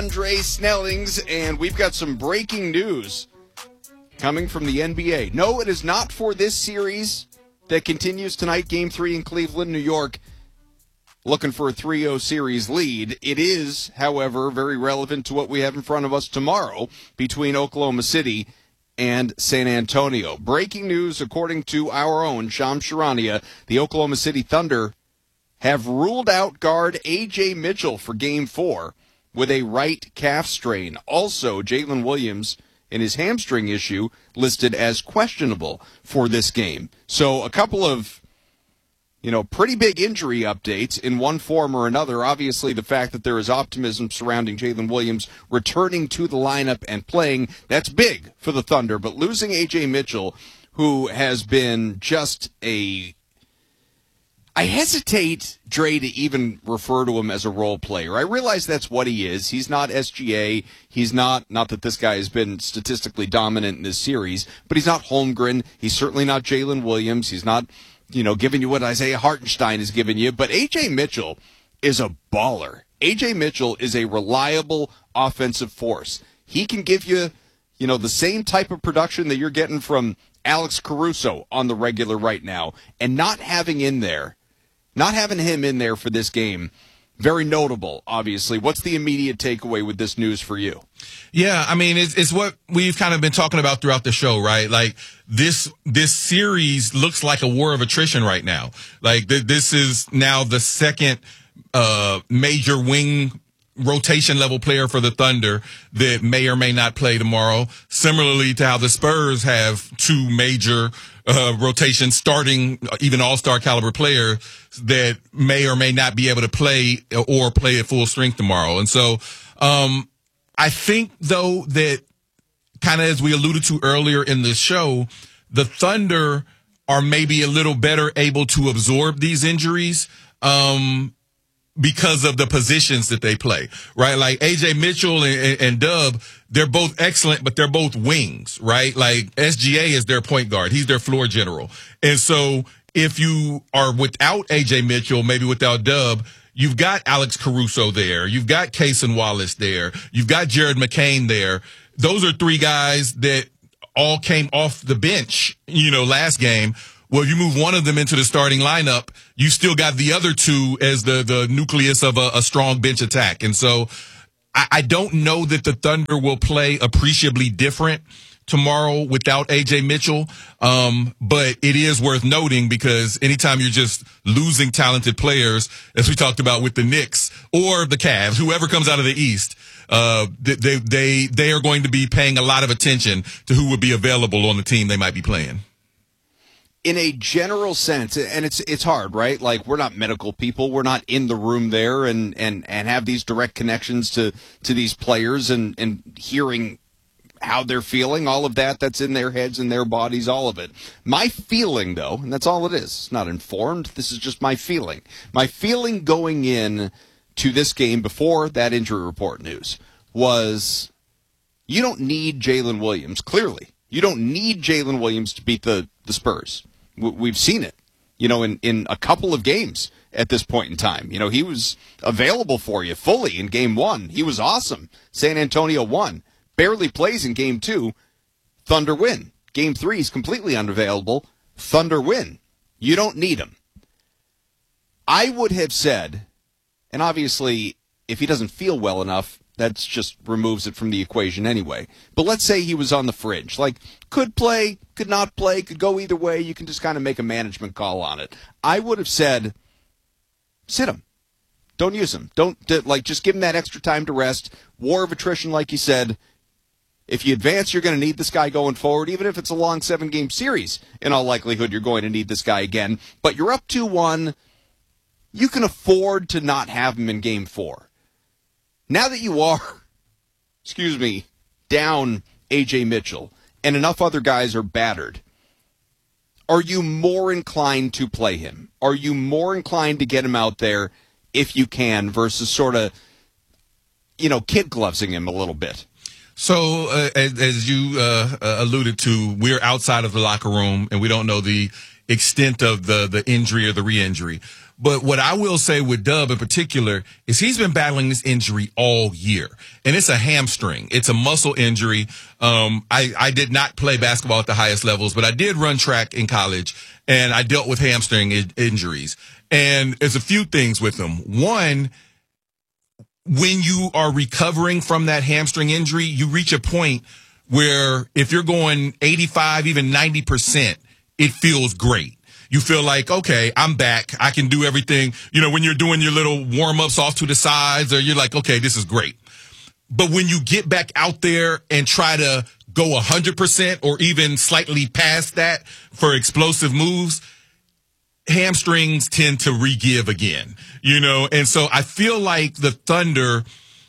Andre Snellings, and we've got some breaking news coming from the NBA. No, it is not for this series that continues tonight, Game 3 in Cleveland, New York, looking for a 3-0 series lead. It is, however, very relevant to what we have in front of us tomorrow between Oklahoma City and San Antonio. Breaking news, according to our own Shams Charania, the Oklahoma City Thunder have ruled out guard A.J. Mitchell for Game 4 with a right calf strain. Also, Jalen Williams and his hamstring issue listed as questionable for this game. So a couple of, pretty big injury updates in one form or another. Obviously, the fact that there is optimism surrounding Jalen Williams returning to the lineup and playing, that's big for the Thunder. But losing A.J. Mitchell, who has been just I hesitate, Dre, to even refer to him as a role player. I realize that's what he is. He's not SGA. He's not that this guy has been statistically dominant in this series, but he's not Holmgren. He's certainly not Jalen Williams. He's not, giving you what Isaiah Hartenstein has given you. But A.J. Mitchell is a baller. A.J. Mitchell is a reliable offensive force. He can give you, the same type of production that you're getting from Alex Caruso on the regular right now. And not having him in there for this game, very notable, obviously. What's the immediate takeaway with this news for you? Yeah, I mean, it's what we've kind of been talking about throughout the show, right? Like, this series looks like a war of attrition right now. Like, this is now the second major wing rotation level player for the Thunder that may or may not play tomorrow. Similarly to how the Spurs have two major rotation starting, even all-star caliber player that may or may not be able to play or play at full strength tomorrow. And so, I think though that kind of as we alluded to earlier in the show, the Thunder are maybe a little better able to absorb these injuries, because of the positions that they play, right? Like A.J. Mitchell and Dub, they're both excellent, but they're both wings, right? Like SGA is their point guard. He's their floor general. And so if you are without A.J. Mitchell, maybe without Dub, you've got Alex Caruso there. You've got Cason Wallace there. You've got Jared McCain there. Those are three guys that all came off the bench, last game. Well, you move one of them into the starting lineup, you still got the other two as the nucleus of a strong bench attack. And so I don't know that the Thunder will play appreciably different tomorrow without A.J. Mitchell. But it is worth noting because anytime you're just losing talented players, as we talked about with the Knicks or the Cavs, whoever comes out of the East, they are going to be paying a lot of attention to who would be available on the team they might be playing. In a general sense, and it's hard, right? Like, we're not medical people. We're not in the room there and have these direct connections to these players and hearing how they're feeling, all of that's in their heads and their bodies, all of it. My feeling, though, and that's all it is, it's not informed, this is just my feeling. My feeling going in to this game before that injury report news was you don't need Jalen Williams, clearly. You don't need Jalen Williams to beat the Spurs. We've seen it, in a couple of games at this point in time. He was available for you fully in Game 1. He was awesome. San Antonio won. Barely plays in Game 2. Thunder win. Game 3 is completely unavailable. Thunder win. You don't need him. I would have said, and obviously if he doesn't feel well enough, that just removes it from the equation anyway. But let's say he was on the fringe. Like, could play, could not play, could go either way. You can just kind of make a management call on it. I would have said, sit him. Don't use him. Just give him that extra time to rest. War of attrition, like you said. If you advance, you're going to need this guy going forward. Even if it's a long 7-game series, in all likelihood, you're going to need this guy again. But you're up 2-1. You can afford to not have him in Game 4. Now that you are, down A.J. Mitchell and enough other guys are battered, are you more inclined to play him? Are you more inclined to get him out there if you can versus sort of, kid glovesing him a little bit? So, as you alluded to, we're outside of the locker room and we don't know the extent of the injury or the re-injury. But what I will say with Dub in particular is he's been battling this injury all year. And it's a hamstring. It's a muscle injury. I did not play basketball at the highest levels, but I did run track in college, and I dealt with hamstring injuries. And there's a few things with them. One, when you are recovering from that hamstring injury, you reach a point where if you're going 85, even 90%, it feels great. You feel like, okay, I'm back. I can do everything. You know, when you're doing your little warm-ups off to the sides, or you're like, okay, this is great. But when you get back out there and try to go 100% or even slightly past that for explosive moves, hamstrings tend to re-give again, you know? And so I feel like the Thunder,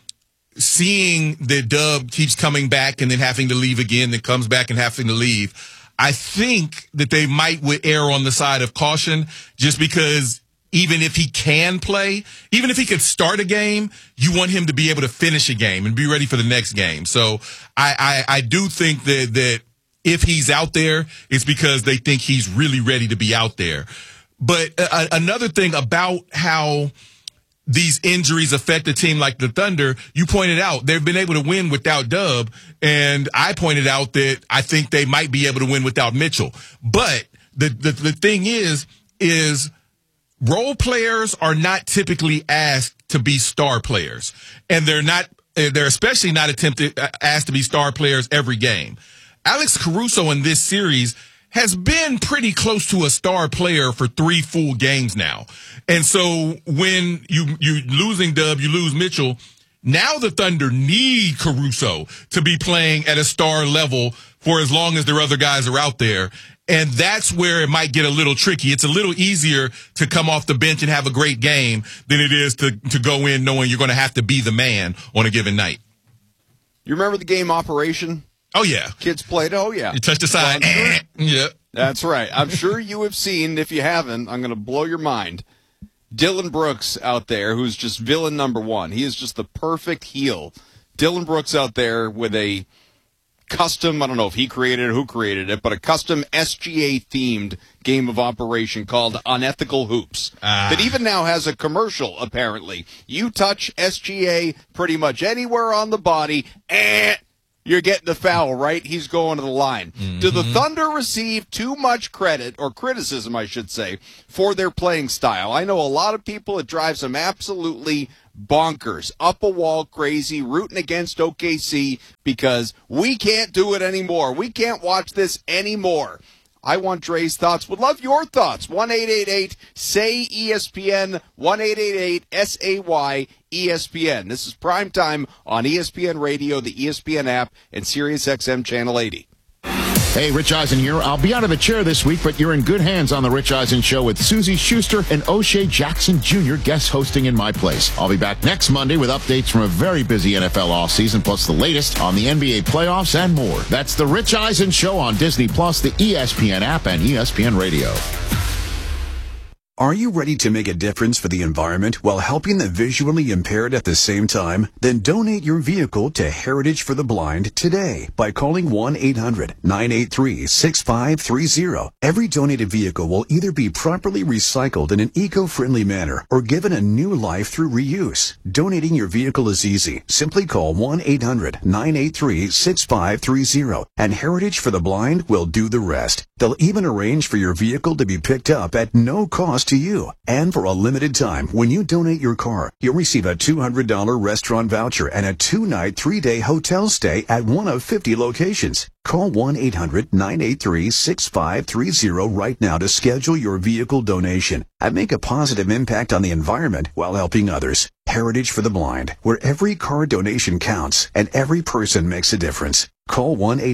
seeing that Dub keeps coming back and then having to leave again, then comes back and having to leave, I think that they might would err on the side of caution, just because even if he can play, even if he could start a game, you want him to be able to finish a game and be ready for the next game. So I do think that if he's out there, it's because they think he's really ready to be out there. But another thing about how these injuries affect a team like the Thunder, you pointed out they've been able to win without Dub, and I pointed out that I think they might be able to win without Mitchell. But the thing is role players are not typically asked to be star players, and they're especially not asked to be star players every game. Alex Caruso in this series has been pretty close to a star player for 3 full games now. And so when you losing Dub, you lose Mitchell, now the Thunder need Caruso to be playing at a star level for as long as their other guys are out there. And that's where it might get a little tricky. It's a little easier to come off the bench and have a great game than it is to go in knowing you're going to have to be the man on a given night. You remember the game Operation? Oh, yeah. Kids played. Oh, yeah. You touch the side. Yep. That's right. I'm sure you have seen. If you haven't, I'm going to blow your mind. Dylan Brooks out there, who's just villain number one. He is just the perfect heel. Dylan Brooks out there with a custom, I don't know if he created it or who created it, but a custom SGA-themed game of Operation called Unethical Hoops that even now has a commercial, apparently. You touch SGA pretty much anywhere on the body, you're getting the foul, right? He's going to the line. Mm-hmm. Do the Thunder receive too much credit, or criticism, I should say, for their playing style? I know a lot of people, it drives them absolutely bonkers, up a wall crazy, rooting against OKC because we can't do it anymore. We can't watch this anymore. I want Dre's thoughts. Would love your thoughts. 1-888-SAY-ESPN, 1-888-SAY-ESPN. This is Primetime on ESPN Radio, the ESPN app, and SiriusXM Channel 80. Hey, Rich Eisen here. I'll be out of the chair this week, but you're in good hands on The Rich Eisen Show with Susie Schuster and O'Shea Jackson Jr. guest hosting in my place. I'll be back next Monday with updates from a very busy NFL offseason, plus the latest on the NBA playoffs and more. That's The Rich Eisen Show on Disney+, the ESPN app, and ESPN Radio. Are you ready to make a difference for the environment while helping the visually impaired at the same time? Then donate your vehicle to Heritage for the Blind today by calling 1-800-983-6530. Every donated vehicle will either be properly recycled in an eco-friendly manner or given a new life through reuse. Donating your vehicle is easy. Simply call 1-800-983-6530 and Heritage for the Blind will do the rest. They'll even arrange for your vehicle to be picked up at no cost to you. And for a limited time, when you donate your car, you'll receive a $200 restaurant voucher and a 2-night, 3-day hotel stay at one of 50 locations. Call 1-800-983-6530 right now to schedule your vehicle donation and make a positive impact on the environment while helping others. Heritage for the Blind, where every car donation counts and every person makes a difference. Call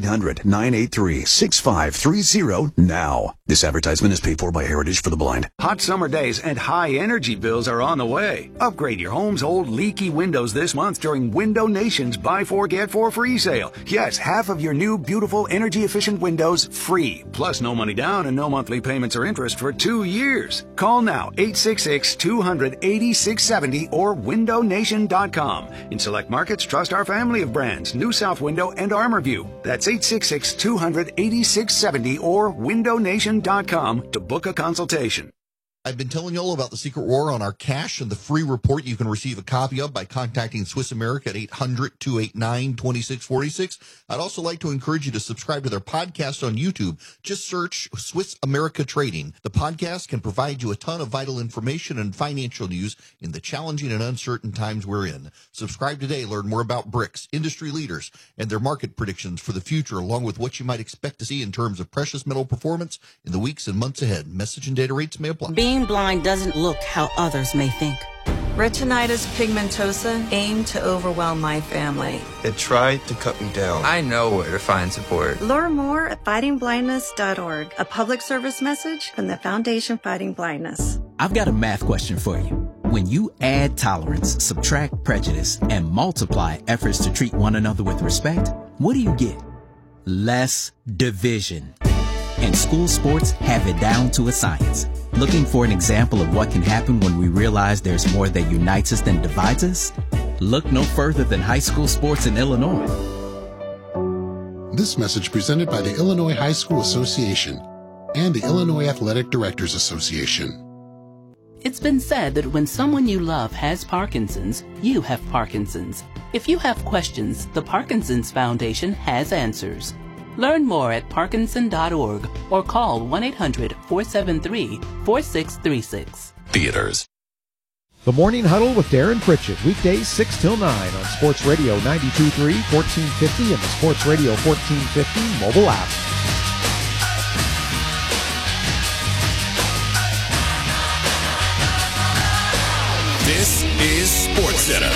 1-800-983-6530 now. This advertisement is paid for by Heritage for the Blind. Hot summer days and high energy bills are on the way. Upgrade your home's old leaky windows this month during Window Nation's Buy 4 Get 4 free sale. Yes, half of your new beautiful energy efficient windows free. Plus no money down and no monthly payments or interest for 2 years. Call now 866-200-8670 or windownation.com. In select markets, trust our family of brands, New South Window and Armorview. That's 866-200-8670 or windownation.com to book a consultation. I've been telling you all about the Secret War on our cash and the free report you can receive a copy of by contacting Swiss America at 800-289-2646. I'd also like to encourage you to subscribe to their podcast on YouTube. Just search Swiss America Trading. The podcast can provide you a ton of vital information and financial news in the challenging and uncertain times we're in. Subscribe today. Learn more about BRICS, industry leaders, and their market predictions for the future, along with what you might expect to see in terms of precious metal performance in the weeks and months ahead. Message and data rates may apply. Being blind doesn't look how others may think. Retinitis pigmentosa aimed to overwhelm my family. It tried to cut me down. I know where to find support. Learn more at fightingblindness.org, a public service message from the Foundation Fighting Blindness. I've got a math question for you. When you add tolerance, subtract prejudice, and multiply efforts to treat one another with respect, what do you get? Less division. And school sports have it down to a science. Looking for an example of what can happen when we realize there's more that unites us than divides us? Look no further than high school sports in Illinois. This message presented by the Illinois High School Association and the Illinois Athletic Directors Association. It's been said that when someone you love has Parkinson's, you have Parkinson's. If you have questions, the Parkinson's Foundation has answers. Learn more at parkinson.org or call 1-800-473-4636. Theaters. The Morning Huddle with Darren Pritchett, weekdays 6 till 9 on Sports Radio 92.3, 1450, and the Sports Radio 1450 mobile app. This is SportsCenter.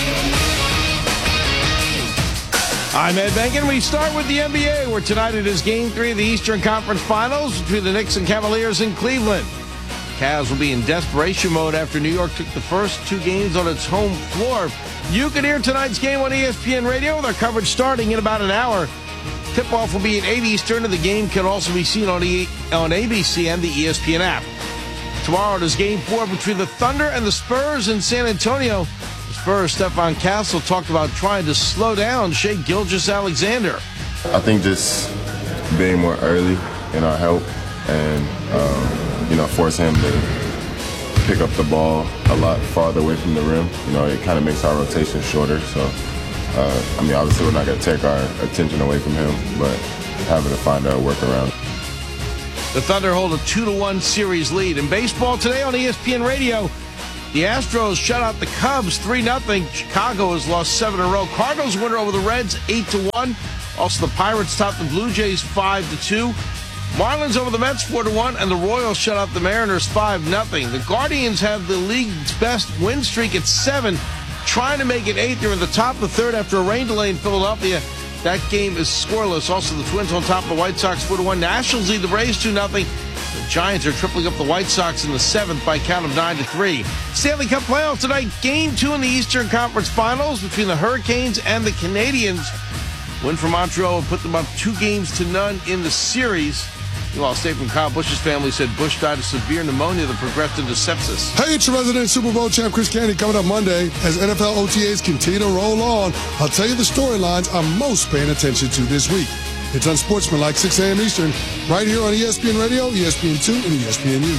I'm Ed Benkin. We start with the NBA, where tonight it is Game 3 of the Eastern Conference Finals between the Knicks and Cavaliers in Cleveland. Cavs will be in desperation mode after New York took the first two games on its home floor. You can hear tonight's game on ESPN Radio with our coverage starting in about an hour. Tip-off will be at 8 Eastern, and the game can also be seen on ABC and the ESPN app. Tomorrow it is Game 4 between the Thunder and the Spurs in San Antonio. Spurs, Stefan Castle talked about trying to slow down Shai Gilgeous-Alexander. I think just being more early in our help and, force him to pick up the ball a lot farther away from the rim. It kind of makes our rotation shorter. So, obviously we're not going to take our attention away from him, but having to find a workaround. The Thunder hold a 2-1 series lead. In baseball today on ESPN Radio, the Astros shut out the Cubs 3-0. Chicago has lost 7 in a row. Cardinals winner over the Reds 8-1. Also, the Pirates topped the Blue Jays 5-2. Marlins over the Mets 4-1, and the Royals shut out the Mariners 5-0. The Guardians have the league's best win streak at 7, trying to make it 8. They're in the top of the third after a rain delay in Philadelphia. That game is scoreless. Also, the Twins on top of the White Sox 4-1. Nationals lead the Rays 2-0. The Giants are tripling up the White Sox in the 7th by a count of 9-3. Stanley Cup playoffs tonight. Game 2 in the Eastern Conference Finals between the Hurricanes and the Canadiens. Win for Montreal would put them up 2-0 in the series. Meanwhile, a statement from Kyle Busch's family said Busch died of severe pneumonia that progressed into sepsis. Hey, it's your resident Super Bowl champ Chris Canty coming up Monday as NFL OTAs continue to roll on. I'll tell you the storylines I'm most paying attention to this week. It's Unsportsmanlike, 6 a.m. Eastern, right here on ESPN Radio, ESPN2, and ESPNU.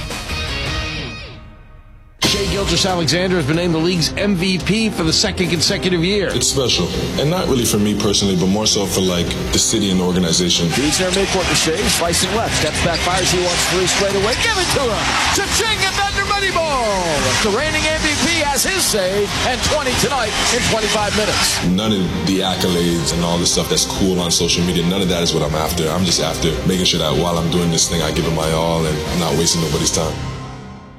Shai Gilgeous-Alexander has been named the league's MVP for the second consecutive year. It's special, and not really for me personally, but more so for the city and the organization. He's there midcourt to Shai, slicing left, steps back, fires, he wants 3 straight away. Give it to him! Cha-ching and Thunder Money Ball! The reigning MVP has his say, and 20 tonight in 25 minutes. None of the accolades and all the stuff that's cool on social media, none of that is what I'm after. I'm just after making sure that while I'm doing this thing, I give it my all and I'm not wasting nobody's time.